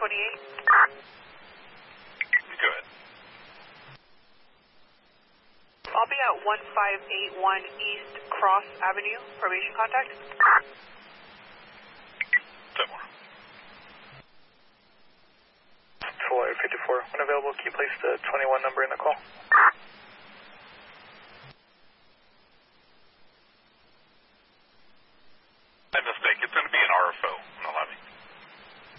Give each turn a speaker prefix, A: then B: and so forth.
A: Go ahead.
B: I'll be at 1581 East Cross Avenue, probation contact.
A: 10 more.
C: 454, when available, can you place the 21 number in the call?